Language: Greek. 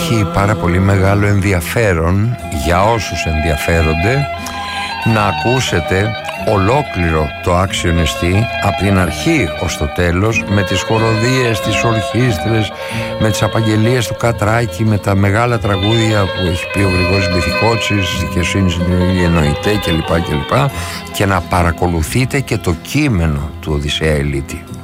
έχει πάρα πολύ μεγάλο ενδιαφέρον για όσους ενδιαφέρονται να ακούσετε ολόκληρο το Άξιον Εστί από την αρχή ως το τέλος, με τις χοροδίες, τις ορχήστρες, με τις απαγγελίες του Κατράκη, με τα μεγάλα τραγούδια που έχει πει ο Γρηγόρης Μπιθικότσης, δικαιοσύνη στην Ελληνική εννοητέ κλπ. Και να παρακολουθείτε και το κείμενο του Οδυσσέα Ελίτη.